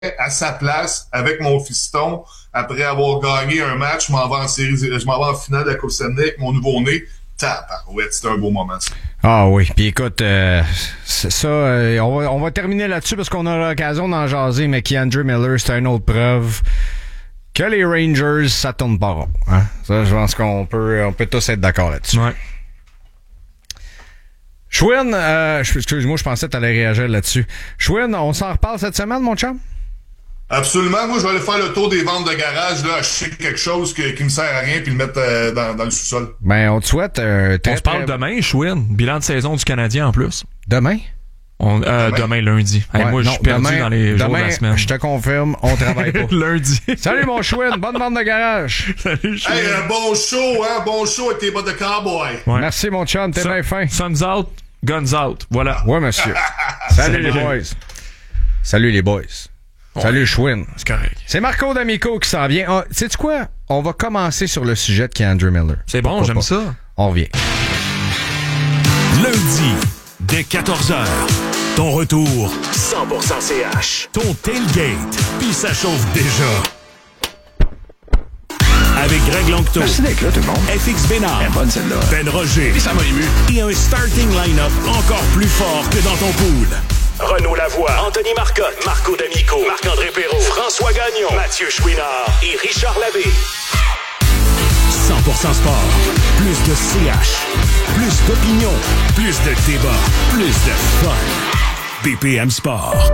à sa place avec mon fiston après avoir gagné un match. Je m'en vais en série, je m'en vais en finale de la Coupe Stanley avec mon nouveau-né. Tabarouette, c'était un beau moment, ça. Ah oui, puis écoute, on va terminer là-dessus parce qu'on a l'occasion d'en jaser, mais K'Andre Miller, c'est une autre preuve que les Rangers, ça tourne pas rond. Hein? Ça, je pense qu'on peut tous être d'accord là-dessus. Ouais. Chouine, excuse-moi, je pensais que t'allais réagir là-dessus. Chouine, on s'en reparle cette semaine, mon chum? Absolument. Moi, je vais aller faire le tour des ventes de garage, là, acheter quelque chose qui me sert à rien puis le mettre dans le sous-sol. Ben, on te souhaite on se parle demain, Chouine. Bilan de saison du Canadien en plus. Demain? Demain, lundi. Ouais, moi, je suis perdu dans les jours de la semaine. Je te confirme, on travaille pas. Lundi. Salut, mon Chouine. Bonne vente de garage. Salut, Chouine. Hey, bon show, hein? Bon show avec tes bottes de cowboy. Ouais. Merci, mon chum. T'es bien fin. Suns out, guns out. Voilà. Ouais, monsieur. Salut, les boys. Salut, les boys. Ouais. Salut, Chouine. C'est correct. C'est Marco D'Amico qui s'en vient. Ah, sais-tu quoi? On va commencer sur le sujet de K'Andre Miller. C'est bon, j'aime ça. On revient. Lundi, dès 14h, ton retour 100% CH. Ton tailgate, puis ça chauffe déjà. Avec Greg Longto. Merci d'être là, tout le monde. FX Bénard. Bonne celle-là. Ben Roger. Et ça m'a ému. Et un starting line-up encore plus fort que dans ton pool. Renaud Lavoie, Anthony Marcotte, Marco D'Amico, Marc-André Perrault, François Gagnon, Mathieu Chouinard et Richard Labbé. 100% sport. Plus de CH. Plus d'opinion. Plus de débat. Plus de fun. BPM Sport.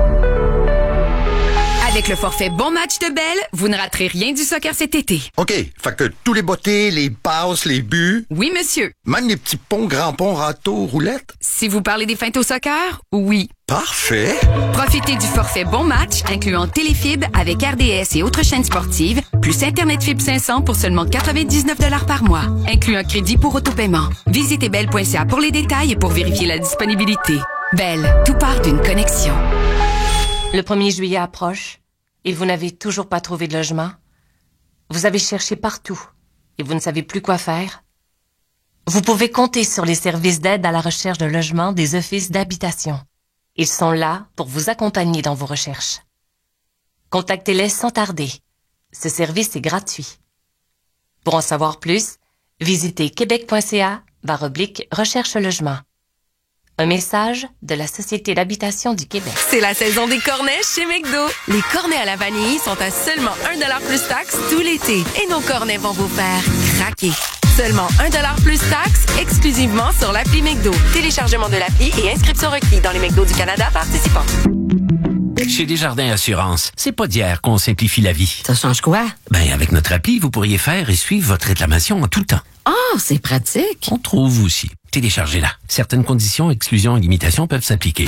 Avec le forfait Bon Match de Bell, vous ne raterez rien du soccer cet été. OK, fait que tous les bottées, les passes, les buts... Oui, monsieur. Même les petits ponts, grands ponts, râteaux, roulettes? Si vous parlez des feintes au soccer, oui. Parfait! Profitez du forfait Bon Match, incluant Téléfib avec RDS et autres chaînes sportives, plus Internet Fibre 500 pour seulement 99 $ par mois. Inclut un crédit pour autopaiement. Visitez bell.ca pour les détails et pour vérifier la disponibilité. Bell, tout part d'une connexion. Le 1er juillet approche et vous n'avez toujours pas trouvé de logement. Vous avez cherché partout et vous ne savez plus quoi faire. Vous pouvez compter sur les services d'aide à la recherche de logement des offices d'habitation. Ils sont là pour vous accompagner dans vos recherches. Contactez-les sans tarder. Ce service est gratuit. Pour en savoir plus, visitez québec.ca/recherche logement. Un message de la Société d'habitation du Québec. C'est la saison des cornets chez McDo. Les cornets à la vanille sont à seulement 1 $ plus taxe tout l'été. Et nos cornets vont vous faire craquer. Seulement 1 $ plus taxe, exclusivement sur l'appli McDo. Téléchargement de l'appli et inscription requis dans les McDo du Canada participants. Chez Desjardins Assurance, c'est pas d'hier qu'on simplifie la vie. Ça change quoi? Ben, avec notre appli, vous pourriez faire et suivre votre réclamation en tout temps. Oh, c'est pratique. On trouve aussi. Téléchargez-la. Certaines conditions, exclusions et limitations peuvent s'appliquer.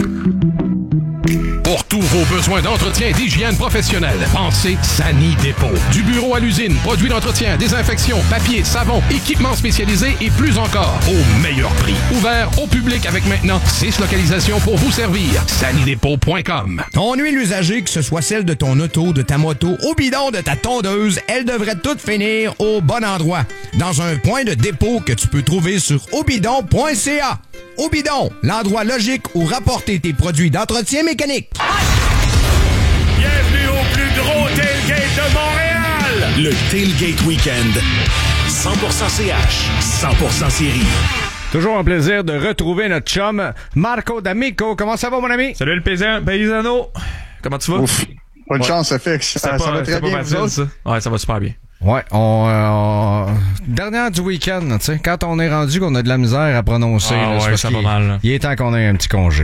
Pour tous vos besoins d'entretien et d'hygiène professionnelle, pensez Sani Dépôt. Du bureau à l'usine, produits d'entretien, désinfection, papier, savon, équipements spécialisés et plus encore, au meilleur prix. Ouvert au public avec maintenant 6 localisations pour vous servir. sanidépôt.com. Ton huile usagée, que ce soit celle de ton auto, de ta moto, au bidon de ta tondeuse, elle devrait toutes finir au bon endroit. Dans un point de dépôt que tu peux trouver sur obidon.ca. Obidon, l'endroit logique où rapporter tes produits d'entretien mécanique. Bienvenue au plus gros tailgate de Montréal! Le Tailgate Weekend. 100% CH, 100% série. Toujours un plaisir de retrouver notre chum Marco D'Amico. Comment ça va, mon ami? Salut le paysano. Comment tu vas? Ouf. Bonne chance, FX. Ça va très bien, vous autres? Ouais, ça va super bien. Ouais, dernière du week-end, tu sais, quand on est rendu qu'on a de la misère à prononcer, là, ouais, ça va mal. Là. Il est temps qu'on ait un petit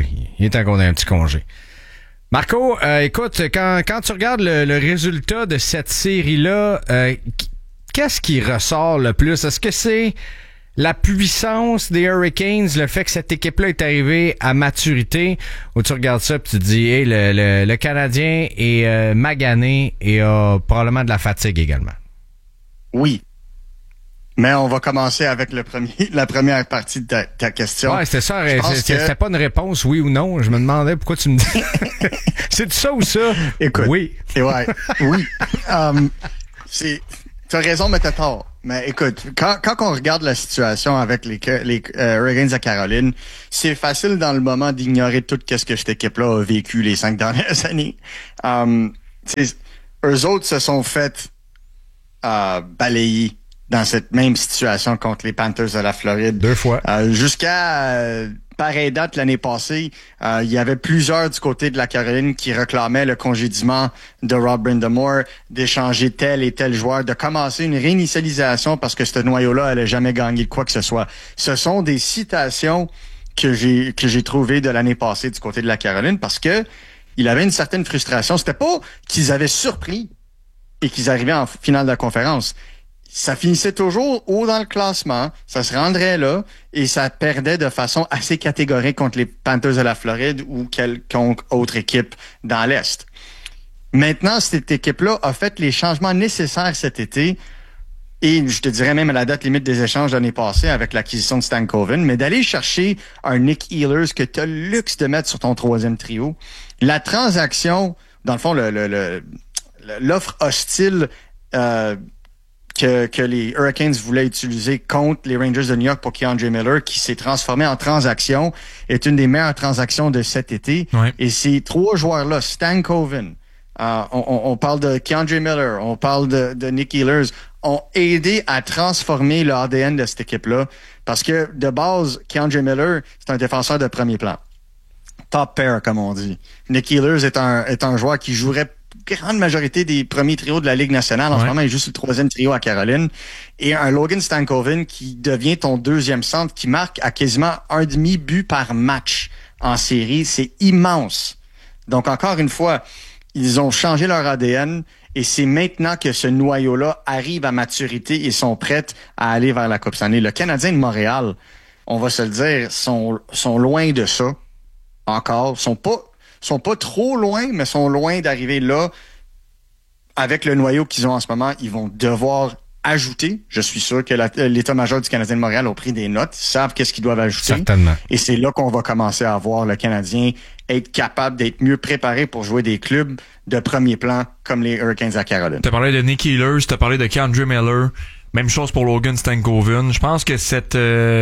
congé. Marco, écoute, quand tu regardes le résultat de cette série-là, qu'est-ce qui ressort le plus? Est-ce que c'est la puissance des Hurricanes, le fait que cette équipe-là est arrivée à maturité, où tu regardes ça et tu te dis, hey, le Canadien est magané et a probablement de la fatigue également? Oui. Mais on va commencer avec la première partie de ta question. Ouais, c'était ça. C'était pas une réponse oui ou non. Je me demandais pourquoi tu me dis. C'est ça ou ça? Écoute. Oui. Ouais. Oui. T'as raison, mais t'as tort. Mais écoute, quand on regarde la situation avec les Hurricanes à Caroline, c'est facile dans le moment d'ignorer tout ce que cette équipe-là a vécu les 5 dernières années. eux autres se sont fait balayer dans cette même situation contre les Panthers de la Floride. 2 fois. Jusqu'à pareille date l'année passée, il y avait plusieurs du côté de la Caroline qui réclamaient le congédiement de Rob Brind'Amour, d'échanger tel et tel joueur, de commencer une réinitialisation parce que ce noyau-là allait jamais gagner quoi que ce soit. Ce sont des citations que j'ai trouvées de l'année passée du côté de la Caroline parce que il avait une certaine frustration. C'était pas qu'ils avaient surpris et qu'ils arrivaient en finale de la conférence. Ça finissait toujours haut dans le classement, ça se rendrait là et ça perdait de façon assez catégorique contre les Panthers de la Floride ou quelconque autre équipe dans l'Est. Maintenant, cette équipe-là a fait les changements nécessaires cet été et je te dirais même à la date limite des échanges l'année passée avec l'acquisition de Stan Coven, mais d'aller chercher un Nick Ehlers que tu as le luxe de mettre sur ton troisième trio. La transaction, dans le fond, l'offre hostile que les Hurricanes voulaient utiliser contre les Rangers de New York pour K'Andre Miller, qui s'est transformé en transaction, est une des meilleures transactions de cet été. Ouais. Et ces 3 joueurs-là, Stan Coven, on parle de K'Andre Miller, on parle de Nick Ehlers, ont aidé à transformer le ADN de cette équipe-là. Parce que, de base, K'Andre Miller, c'est un défenseur de premier plan. Top pair, comme on dit. Nick Ehlers est un joueur qui jouerait grande majorité des premiers trios de la Ligue nationale. En ce moment, il joue sur le 3e trio à Caroline. Et un Logan Stankoven qui devient ton 2e centre, qui marque à quasiment 1,5 but par match en série. C'est immense. Donc, encore une fois, ils ont changé leur ADN et c'est maintenant que ce noyau-là arrive à maturité et sont prêts à aller vers la Coupe Stanley. Le Canadien de Montréal, on va se le dire, sont loin de ça. Encore. Sont pas trop loin, mais sont loin d'arriver là. Avec le noyau qu'ils ont en ce moment, ils vont devoir ajouter. Je suis sûr que l'état-major du Canadien de Montréal a pris des notes. Ils savent qu'est-ce qu'ils doivent ajouter. Certainement. Et c'est là qu'on va commencer à voir le Canadien être capable d'être mieux préparé pour jouer des clubs de premier plan comme les Hurricanes à Caroline. T'as parlé de Nick Ehlers, t'as parlé de K'Andre Miller. Même chose pour Logan Stankoven. Je pense que cette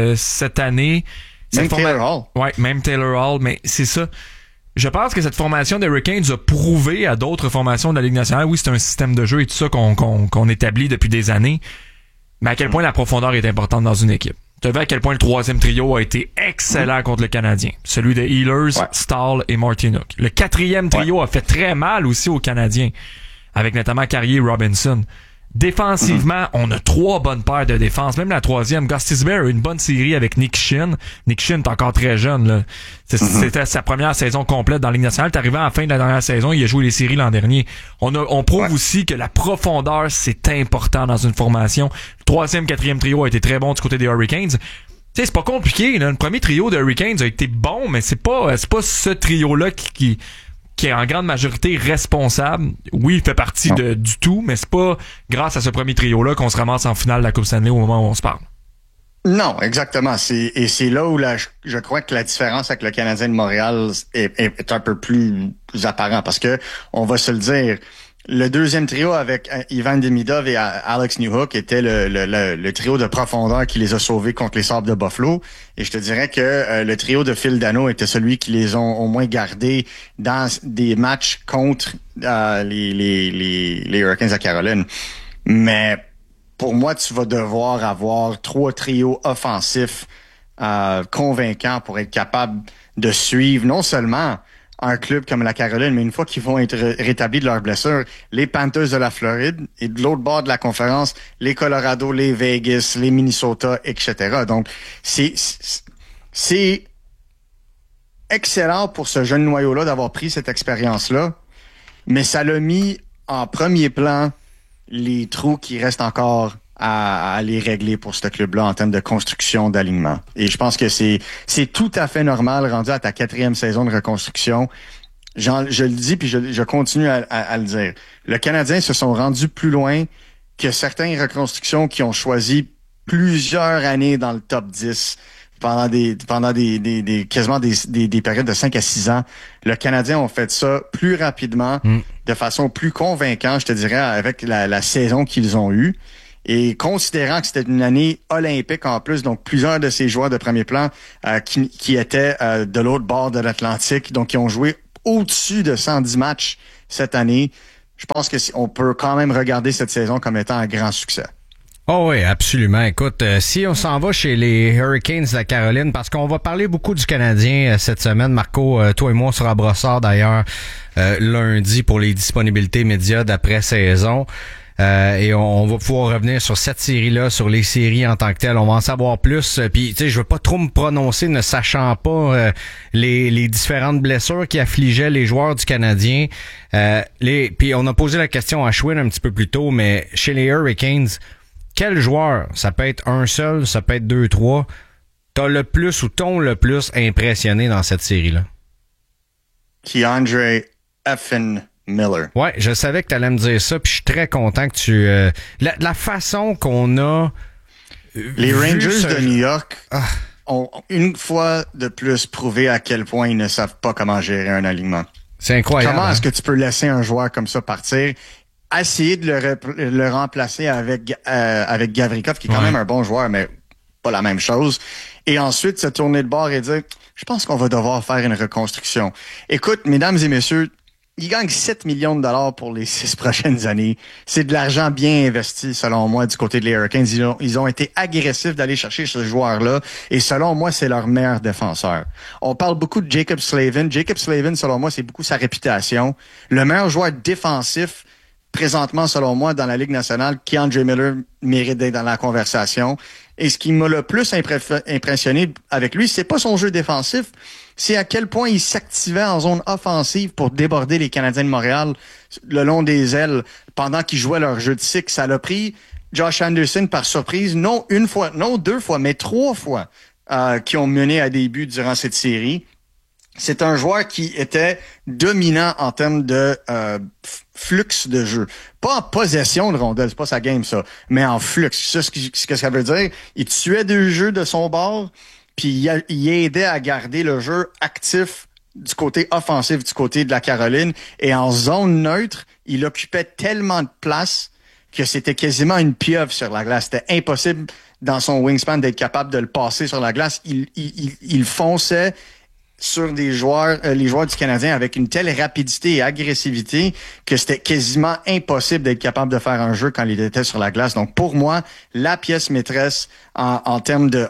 année... Même Taylor Hall. Ouais, même Taylor Hall, mais c'est ça. Je pense que cette formation des Hurricanes a prouvé à d'autres formations de la Ligue nationale, oui, c'est un système de jeu et tout ça qu'on établit depuis des années, mais à quel point la profondeur est importante dans une équipe. Tu as vu à quel point le 3e trio a été excellent contre le Canadien. Celui de Ehlers, Stahl et Martinook. Le 4e trio a fait très mal aussi aux Canadiens, avec notamment Carrier et Robinson. Défensivement, on a 3 bonnes paires de défense. Même la 3e, Gostisbehere a eu une bonne série avec Nick Shin. Nick Shin est encore très jeune, là. C'était sa première saison complète dans la Ligue nationale. T'es arrivé à la fin de la dernière saison, il a joué les séries l'an dernier. On prouve aussi que la profondeur, c'est important dans une formation. Le 3e, 4e trio a été très bon du côté des Hurricanes. Tu sais, c'est pas compliqué, là. Le premier trio des Hurricanes a été bon, mais c'est pas ce trio-là qui est en grande majorité responsable. Oui, il fait partie du tout, mais c'est pas grâce à ce premier trio-là qu'on se ramasse en finale de la Coupe Stanley au moment où on se parle. Non, exactement. C'est là où je crois que la différence avec le Canadien de Montréal est un peu plus apparent parce que, on va se le dire, le 2e trio avec Ivan Demidov et Alex Newhook était le trio de profondeur qui les a sauvés contre les Sabres de Buffalo. Et je te dirais que le trio de Phil Dano était celui qui les ont au moins gardés dans des matchs contre les Hurricanes à Caroline. Mais pour moi, tu vas devoir avoir 3 trios offensifs convaincants pour être capable de suivre non seulement un club comme la Caroline, mais une fois qu'ils vont être rétablis de leurs blessures, les Panthers de la Floride et de l'autre bord de la conférence, les Colorado, les Vegas, les Minnesota, etc. Donc, c'est excellent pour ce jeune noyau-là d'avoir pris cette expérience-là, mais ça l'a mis en premier plan les trous qui restent encore à aller régler pour ce club-là en termes de construction d'alignement. Et je pense que c'est tout à fait normal, rendu à ta 4e saison de reconstruction. Je le dis, puis je continue à le dire. Le Canadien se sont rendus plus loin que certaines reconstructions qui ont choisi plusieurs années dans le top 10 pendant quasiment des périodes de 5 à 6 ans. Le Canadien ont fait ça plus rapidement, de façon plus convaincante, je te dirais, avec la saison qu'ils ont eue. Et considérant que c'était une année olympique en plus, donc plusieurs de ces joueurs de premier plan qui étaient de l'autre bord de l'Atlantique, donc qui ont joué au-dessus de 110 matchs cette année, je pense que on peut quand même regarder cette saison comme étant un grand succès. Oh oui, absolument. Écoute, si on s'en va chez les Hurricanes de la Caroline, parce qu'on va parler beaucoup du Canadien cette semaine, Marco, toi et moi, on sera brossard d'ailleurs lundi pour les disponibilités médias d'après-saison. Et on va pouvoir revenir sur cette série-là, sur les séries en tant que telles. On va en savoir plus. Puis, tu sais, je veux pas trop me prononcer ne sachant pas les différentes blessures qui affligeaient les joueurs du Canadien. Puis on a posé la question à Schwinn un petit peu plus tôt, mais chez les Hurricanes, quel joueur, ça peut être un seul, ça peut être 2, 3, t'ont le plus impressionné dans cette série-là? K'Andre Effin Miller. Ouais, je savais que t'allais me dire ça, puis je suis très content que tu... la façon qu'on a... Les Rangers de New York ont une fois de plus prouvé à quel point ils ne savent pas comment gérer un alignement. C'est incroyable. Comment est-ce que tu peux laisser un joueur comme ça partir? Essayer de le remplacer avec Gavrikov, qui est quand même un bon joueur, mais pas la même chose. Et ensuite, se tourner de bord et dire, je pense qu'on va devoir faire une reconstruction. Écoute, mesdames et messieurs, ils gagnent 7 millions de dollars pour les 6 prochaines années. C'est de l'argent bien investi, selon moi, du côté des Hurricanes. Ils ont été agressifs d'aller chercher ce joueur-là. Et selon moi, c'est leur meilleur défenseur. On parle beaucoup de Jaccob Slavin. Jaccob Slavin, selon moi, c'est beaucoup sa réputation. Le meilleur joueur défensif, présentement, selon moi, dans la Ligue nationale, K'Andre Miller mérite d'être dans la conversation. Et ce qui m'a le plus impressionné avec lui, c'est pas son jeu défensif, c'est à quel point il s'activait en zone offensive pour déborder les Canadiens de Montréal le long des ailes pendant qu'ils jouaient leur jeu de six. Ça l'a pris Josh Anderson par surprise, non une fois, non 2 fois, mais 3 fois, qui ont mené à des buts durant cette série. C'est un joueur qui était dominant en termes de flux de jeu. Pas en possession de rondelle, c'est pas sa game ça, mais en flux. Ça, ce que ça veut dire, il tuait du jeu de son bord, puis il aidait à garder le jeu actif du côté offensif, du côté de la Caroline. Et en zone neutre, il occupait tellement de place que c'était quasiment une pieuvre sur la glace. C'était impossible dans son wingspan d'être capable de le passer sur la glace. Il fonçait sur des joueurs, les joueurs du Canadien avec une telle rapidité et agressivité que c'était quasiment impossible d'être capable de faire un jeu quand il était sur la glace. Donc pour moi, la pièce maîtresse en termes de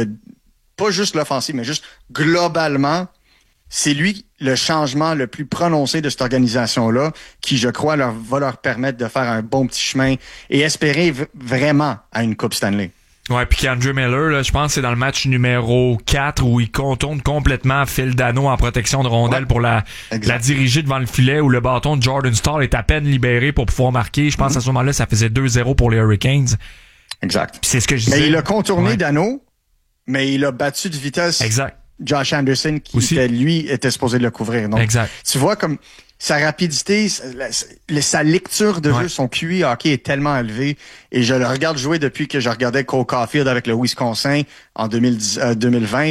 pas juste l'offensive, mais juste globalement, c'est lui le changement le plus prononcé de cette organisation-là qui, je crois, va leur permettre de faire un bon petit chemin et espérer vraiment à une Coupe Stanley. Ouais, puis K'Andre Miller, là, je pense que c'est dans le match numéro 4 où il contourne complètement Phil Dano en protection de rondelle pour la diriger devant le filet où le bâton de Jordan Staal est à peine libéré pour pouvoir marquer. Je pense à ce moment-là, ça faisait 2-0 pour les Hurricanes. Exact. Puis c'est ce que je disais. Mais il a contourné Dano, mais il a battu de vitesse Josh Anderson qui était supposé le couvrir. Donc, tu vois comme sa rapidité, sa lecture de jeu, son QI hockey est tellement élevé. Et je le regarde jouer depuis que je regardais Cole Caulfield avec le Wisconsin en 2020.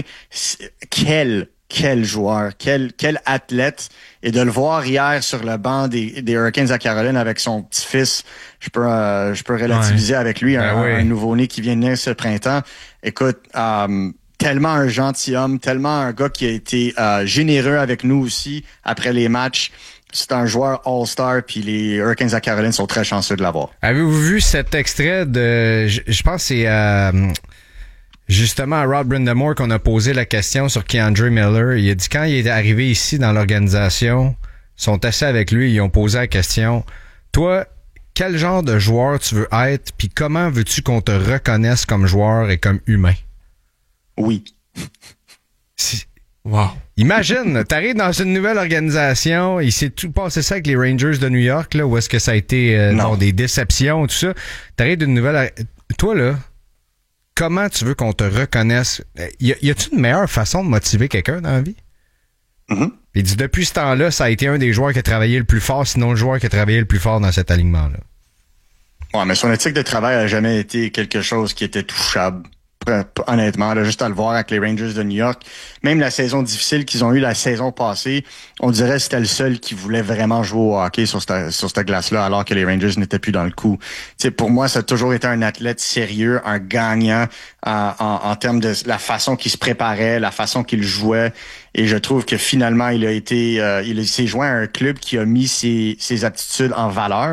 Quel joueur, quel athlète. Et de le voir hier sur le banc des Hurricanes à Caroline avec son petit-fils, je peux relativiser avec lui, un nouveau-né qui vient de naître ce printemps. Écoute, tellement un gentilhomme, tellement un gars qui a été généreux avec nous aussi après les matchs. C'est un joueur all-star, puis les Hurricanes à Caroline sont très chanceux de l'avoir. Avez-vous vu cet extrait de... Je pense que c'est justement à Rod Brind'Amour qu'on a posé la question sur K'Andre Miller. Il a dit quand il est arrivé ici dans l'organisation, ils sont assis avec lui, ils ont posé la question, toi, quel genre de joueur tu veux être, puis comment veux-tu qu'on te reconnaisse comme joueur et comme humain? Oui. Wow. Imagine, t'arrives dans une nouvelle organisation, il s'est tout passé ça avec les Rangers de New York, là, où est-ce que ça a été des déceptions, tout ça. T'arrives d'une nouvelle... Toi, là, comment tu veux qu'on te reconnaisse? Y a-tu une meilleure façon de motiver quelqu'un dans la vie? Mm-hmm. Il dit, depuis ce temps-là, ça a été un des joueurs qui a travaillé le plus fort, sinon le joueur qui a travaillé le plus fort dans cet alignement-là. Ouais, mais son éthique de travail a jamais été quelque chose qui était touchable Honnêtement, là, juste à le voir avec les Rangers de New York, même la saison difficile qu'ils ont eue la saison passée, on dirait que c'était le seul qui voulait vraiment jouer au hockey sur cette glace-là, alors que les Rangers n'étaient plus dans le coup. T'sais, pour moi, ça a toujours été un athlète sérieux, un gagnant en termes de la façon qu'il se préparait, la façon qu'il jouait. Et je trouve que finalement, il s'est joint à un club qui a mis ses aptitudes en valeur.